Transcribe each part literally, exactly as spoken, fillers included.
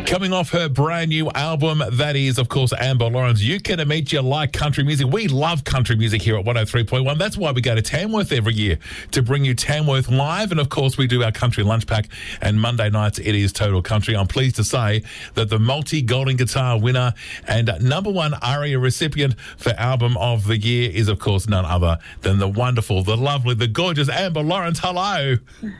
Coming off her brand new album, that is, of course, Amber Lawrence. You Can Admit You Like Country Music. We love country music here at one oh three point one. That's why we go to Tamworth every year to bring you Tamworth Live. And, of course, we do our Country Lunch Pack. And Monday nights, it is Total Country. I'm pleased to say that the multi-Golden Guitar winner and number one ARIA recipient for Album of the Year is, of course, none other than the wonderful, the lovely, the gorgeous Amber Lawrence. Hello.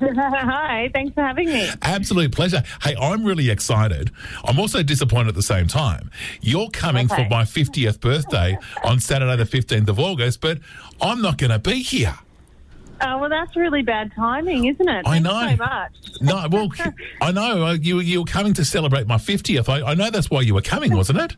Hi, thanks for having me. Absolute pleasure. Hey, I'm really excited. I'm also disappointed at the same time. You're coming Okay. for my fiftieth birthday on Saturday the fifteenth of August, but I'm not going to be here. Oh, well, that's really bad timing, isn't it? I Thanks know. so much. No, well, I know. uh, You, you were coming to celebrate my fiftieth. I, I know that's why you were coming, wasn't it?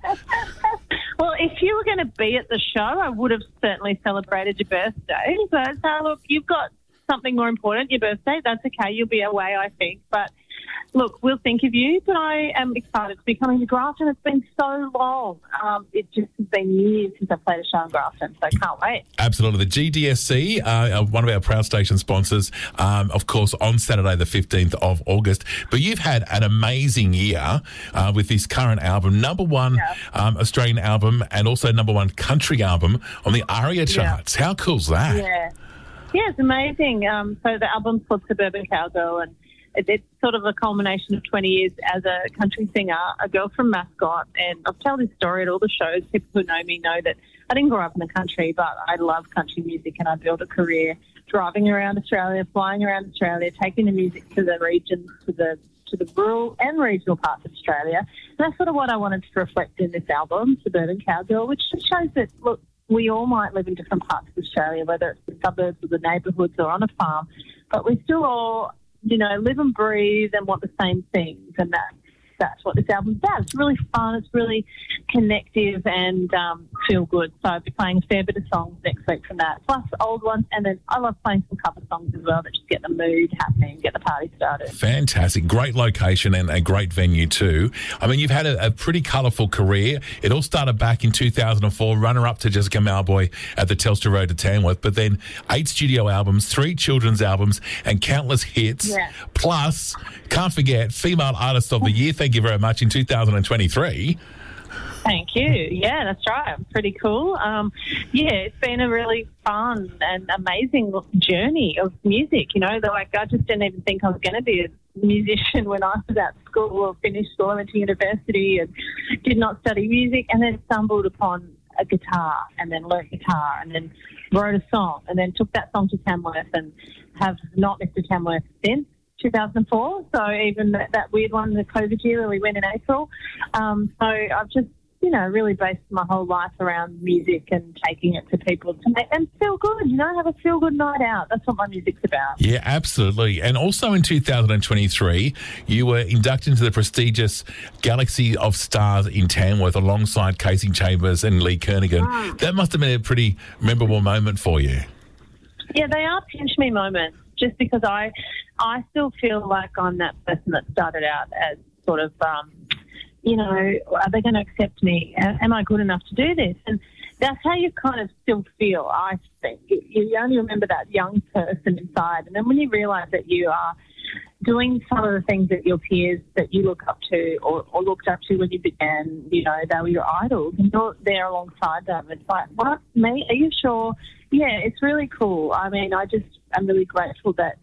Well, if you were going to be at the show, I would have certainly celebrated your birthday. But uh, look, you've got something more important, your birthday. That's okay. You'll be away, I think. But look, we'll think of you. But I am excited to be coming to Grafton. It's been so long. Um, it just has been years since I played a show in Grafton, so I can't wait. Absolutely. The G D S C, uh, one of our Proud Station sponsors, um, of course, on Saturday the fifteenth of August. But you've had an amazing year uh, with this current album, number one Yeah. um, Australian album and also number one country album on the ARIA charts. How cool's that? Yeah. Yeah, it's amazing. Um, so the album's called Suburban Cowgirl, and it, it's sort of a culmination of twenty years as a country singer, a girl from Mascot. And I've told this story at all the shows. People who know me know that I didn't grow up in the country, but I love country music, and I built a career driving around Australia, flying around Australia, taking the music to the regions, to the to the rural and regional parts of Australia. And that's sort of what I wanted to reflect in this album, Suburban Cowgirl, which just shows that, look, we all might live in different parts of Australia, whether it's the suburbs or the neighbourhoods or on a farm, but we still all, you know, live and breathe and want the same things, and that, that's what this album's about. It's really fun, it's really connective and um, feel good. So I'll be playing a fair bit of songs next week from that, plus old ones, and then I love playing some cover songs as well that just get the mood happening, get the party started. Fantastic. Great location and a great venue too. I mean, you've had a, a pretty colourful career. It all started back in two thousand four, runner-up to Jessica Malboy at the Telstra Road to Tamworth, but then eight studio albums, three children's albums, and countless hits. Yeah. Plus, can't forget, Female Artist of the Year, thank you very much, in two thousand twenty-three. Thank you. Yeah, that's right. Pretty cool. Um, yeah, it's been a really fun and amazing journey of music. You know, like I just didn't even think I was going to be a musician when I was at school or finished school. I went to university and did not study music, and then stumbled upon a guitar and then learnt guitar and then wrote a song and then took that song to Tamworth and have not missed a Tamworth since two thousand four. So even that, that weird one, the COVID year where we went in April. Um, so I've just, you know, really based my whole life around music and taking it to people to make them feel good, you know, have a feel-good night out. That's what my music's about. Yeah, absolutely. And also in two thousand twenty-three, you were inducted into the prestigious Galaxy of Stars in Tamworth alongside Casey Chambers and Lee Kernaghan. Mm. That must have been a pretty memorable moment for you. Yeah, they are pinch me moments, just because I I still feel like I'm that person that started out as sort of, um, you know, are they going to accept me? Am I good enough to do this? And that's how you kind of still feel, I think. You only remember that young person inside. And then when you realise that you are doing some of the things that your peers that you look up to or, or looked up to when you began, you know, they were your idols, and you're there alongside them. It's like, what, me? Are you sure? Yeah, it's really cool. I mean, I just am really grateful that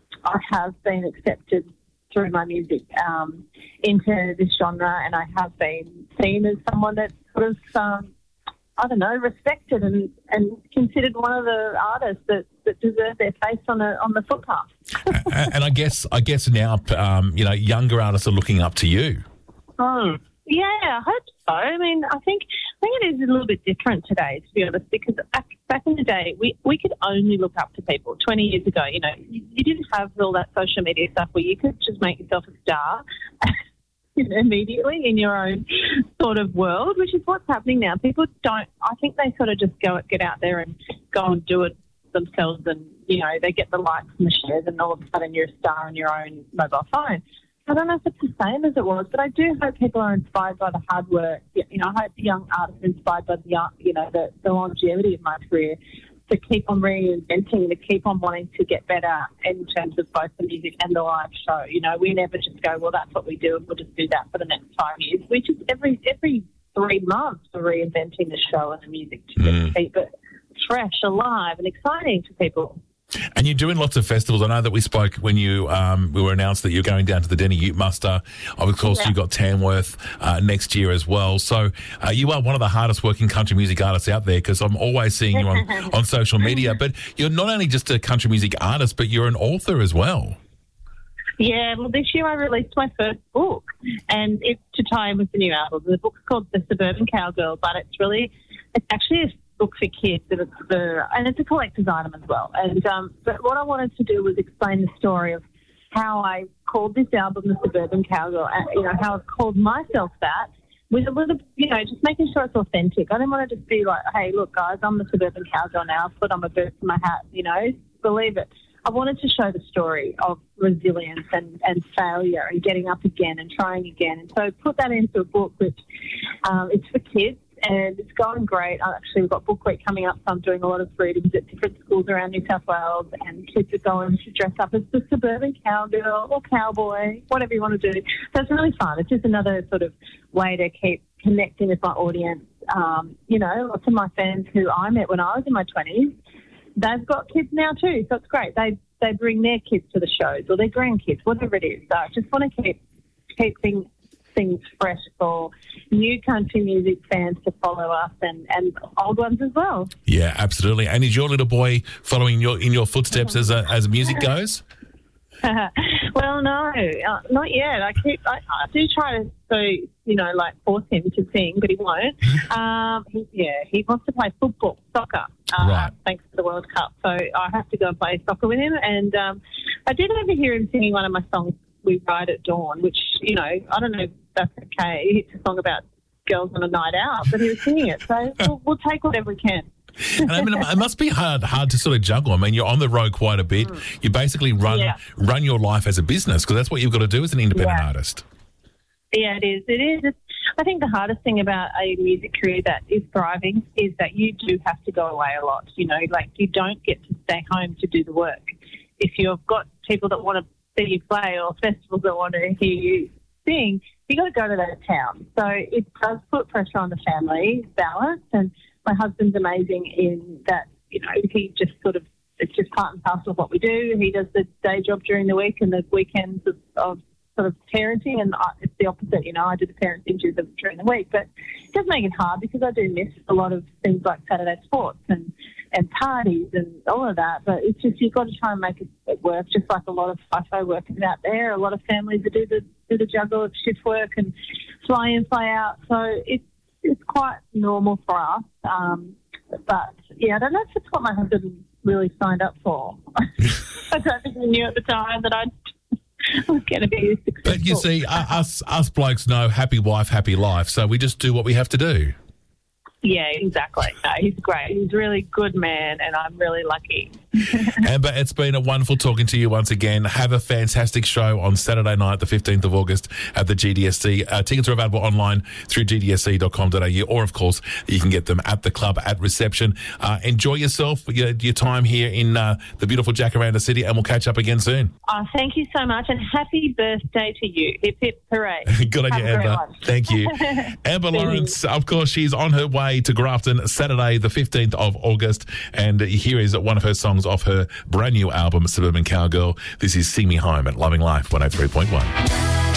I have been accepted through my music um, into this genre, and I have been seen as someone that's sort of, um, I don't know, respected and, and considered one of the artists that, that deserve their face on a, on the footpath. and, and I guess I guess now, um, you know, younger artists are looking up to you. Oh, yeah, I hope so. I mean, I think I think it is a little bit different today, to be honest, because back, back in the day, we, we could only look up to people. twenty years ago, you know, you, you didn't have all that social media stuff where you could just make yourself a star immediately in your own sort of world, which is what's happening now. People don't, I think they sort of just go get out there and go and do it themselves, and, you know, they get the likes and the shares, and all of a sudden you're a star on your own mobile phone. I don't know if it's the same as it was, but I do hope people are inspired by the hard work. You know, I hope the young artists are inspired by the, you know, the, the longevity of my career. to keep on reinventing, to keep on wanting to get better in terms of both the music and the live show. You know, we never just go, well, that's what we do, and we'll just do that for the next five years. We just every every three months we're reinventing the show and the music to Mm. keep it fresh, alive, and exciting to people. And you're doing lots of festivals. I know that we spoke when you um, we were announced that you're going down to the Denny Ute Muster. Of course, Yeah. you've got Tamworth uh, next year as well. So uh, you are one of the hardest working country music artists out there, because I'm always seeing you on, on social media. But you're not only just a country music artist, but you're an author as well. Yeah, well, this year I released my first book, and it's to tie in with the new album. The book's called The Suburban Cowgirl, but it's really, it's actually a book for kids, and it's for, and it's a collector's item as well. And um, but what I wanted to do was explain the story of how I called this album The Suburban Cowgirl, and, you know, how I've called myself that, with a little, you know, just making sure it's authentic. I didn't want to just be like, hey, look, guys, I'm the Suburban Cowgirl now. I've put on my boots and my hat, you know, believe it. I wanted to show the story of resilience and, and failure and getting up again and trying again. And so put that into a book, which um, it's for kids, and it's going great. I Actually, we've got Book Week coming up, so I'm doing a lot of readings at different schools around New South Wales, and kids are going to dress up as the suburban cowgirl or cowboy, whatever you want to do. So it's really fun. It's just another sort of way to keep connecting with my audience. Um, you know, lots of my fans who I met when I was in my twenties, they've got kids now too, so it's great. They they bring their kids to the shows or their grandkids, whatever it is. So I just want to keep keep things, things fresh for new country music fans to follow us, and, and old ones as well. Yeah, absolutely. And is your little boy following your in your footsteps as a, as music goes? Well, no, uh, not yet. I keep, I, I do try to, so you know, like force him to sing, but he won't. Um, he, yeah, he wants to play football, soccer. Uh, Right. Thanks to the World Cup, so I have to go and play soccer with him. And um, I did overhear him singing one of my songs, "We Ride at Dawn," which, you know, I don't know if that's okay. It's a song about girls on a night out, but he was singing it, so we'll, we'll take whatever we can. And I mean, it must be hard hard to sort of juggle. I mean, you're on the road quite a bit. Mm. You basically run Yeah. run your life as a business, because that's what you've got to do as an independent Yeah. artist. Yeah, it is. It is. It's, I think the hardest thing about a music career that is thriving is that you do have to go away a lot. You know, like you don't get to stay home to do the work. If you've got people that want to see you play or festivals that want to hear you sing, you got to go to that town. So it does put pressure on the family balance. And my husband's amazing in that, you know, he just sort of, it's just part and parcel of what we do. He does the day job during the week and the weekends of, of sort of parenting, and I, it's the opposite. You know, I do the parenting during the week, but it does make it hard because I do miss a lot of things like Saturday sports and, and parties and all of that. But it's just, you've got to try and make it, it work, just like a lot of FIFO workers out there, a lot of families that do the, do the juggle of shift work and fly in, fly out. So it's, it's quite normal for us. Um, but, yeah, I don't know if it's what my husband really signed up for. I don't think he knew at the time that I'd was going to be successful. But you see, uh, us us blokes know happy wife, happy life, so we just do what we have to do. Yeah, exactly. No, he's great. He's a really good man, and I'm really lucky. Amber, it's been a wonderful talking to you once again. Have a fantastic show on Saturday night, the fifteenth of August at the G D S C. Uh, tickets are available online through g d s c dot com dot a u, or, of course, you can get them at the club at reception. Uh, enjoy yourself, your, your time here in uh, the beautiful Jacaranda City, and we'll catch up again soon. Oh, thank you so much, and happy birthday to you. Hip, hip, hooray. Good on Have you, a great Amber. one. Thank you. Amber Lawrence, of course, she's on her way to Grafton Saturday, the fifteenth of August, and here is one of her songs off her brand new album, Suburban Cowgirl. This is See Me Home at Loving Life one oh three point one.